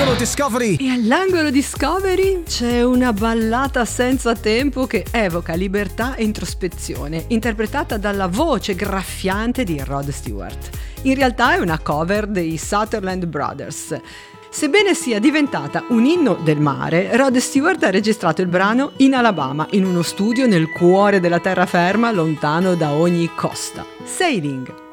all'angolo Discovery. E all'angolo Discovery c'è una ballata senza tempo che evoca libertà e introspezione, interpretata dalla voce graffiante di Rod Stewart. In realtà è una cover dei Sutherland Brothers. Sebbene sia diventata un inno del mare, Rod Stewart ha registrato il brano in Alabama, in uno studio nel cuore della terraferma, lontano da ogni costa. Sailing.